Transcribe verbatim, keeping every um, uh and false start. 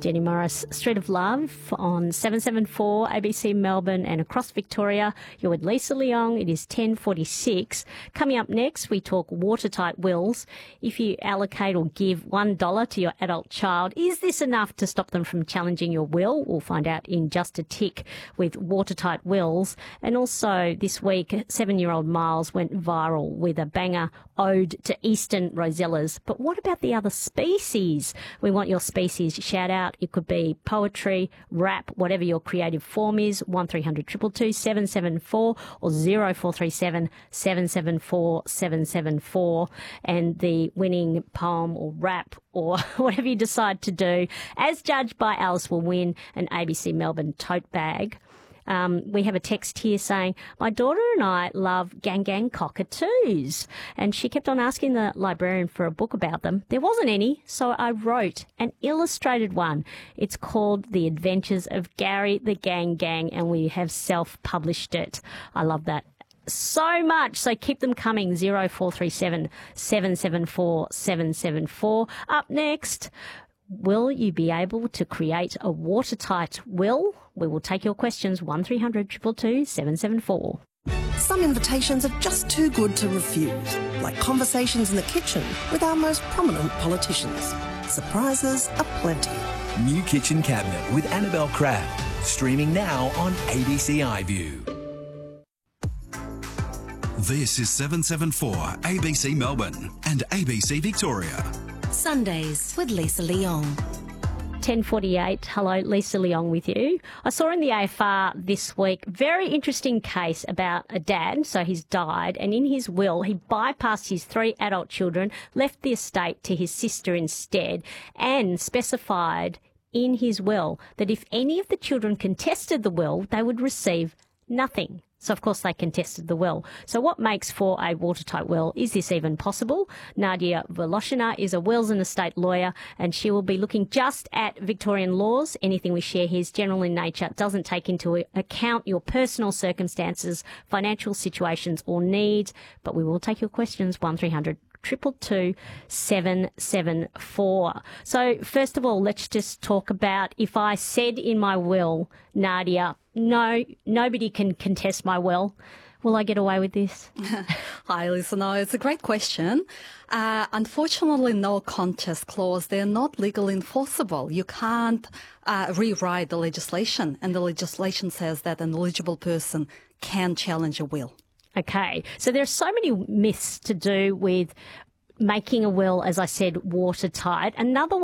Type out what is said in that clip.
Jenny Morris, Street of Love on seven seven four A B C Melbourne and across Victoria. You're with Lisa Leong. It is ten forty-six. Coming up next, we talk watertight wills. If you allocate or give one dollar to your adult child, is this enough to stop them from challenging your will? We'll find out in just a tick with watertight wills. And also this week, seven-year-old Miles went viral with a banger ode to eastern rosellas. But what about the other species? We want your species shout out. It could be poetry, rap, whatever your creative form is. one three hundred two two two seven seven four or zero four three seven seven seven four seven seven four. And the winning poem or rap or whatever you decide to do, as judged by Alice, will win an A B C Melbourne tote bag. Um, we have a text here saying, my daughter and I love Gang Gang cockatoos. And she kept on asking the librarian for a book about them. There wasn't any, so I wrote an illustrated one. It's called The Adventures of Gary the Gang Gang, and we have self-published it. I love that so much. So keep them coming. zero four three seven seven seven four seven seven four. Up next, will you be able to create a watertight will? We will take your questions. one three hundred two two two seven seven four. Some invitations are just too good to refuse, like conversations in the kitchen with our most prominent politicians. Surprises aplenty. New Kitchen Cabinet with Annabelle Crabb. Streaming now on A B C iView. This is seven seven four A B C Melbourne and A B C Victoria. Sundays with Lisa Leong. ten forty-eight. Hello, Lisa Leong with you. I saw in the A F R this week, very interesting case about a dad. So he's died, and in his will, he bypassed his three adult children, left the estate to his sister instead, and specified in his will that if any of the children contested the will, they would receive nothing. So, of course, they contested the will. So what makes for a watertight will? Is this even possible? Nadia Voloshina is a wills and estate lawyer, and she will be looking just at Victorian laws. Anything we share here is general in nature, doesn't take into account your personal circumstances, financial situations or needs. But we will take your questions, one three hundred two two two seven seven four. So, first of all, let's just talk about if I said in my will, Nadia, no, nobody can contest my will, will I get away with this? Hi, Lisa. No, it's a great question. Uh, unfortunately, no contest clause. They're not legally enforceable. You can't uh, rewrite the legislation, and the legislation says that an eligible person can challenge a will. Okay, so there are so many myths to do with making a will, as I said, watertight. Another